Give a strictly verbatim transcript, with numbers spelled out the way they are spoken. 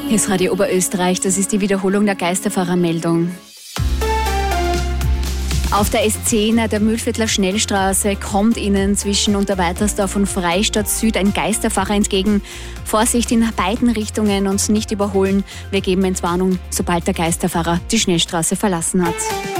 Hier ist Radio Oberösterreich, das ist die Wiederholung der Geisterfahrermeldung. Auf der S zehn der Mühlviertler Schnellstraße kommt Ihnen zwischen Unterweitersdorf und Freistadt Süd ein Geisterfahrer entgegen. Vorsicht in beiden Richtungen und nicht überholen. Wir geben Entwarnung, sobald der Geisterfahrer die Schnellstraße verlassen hat.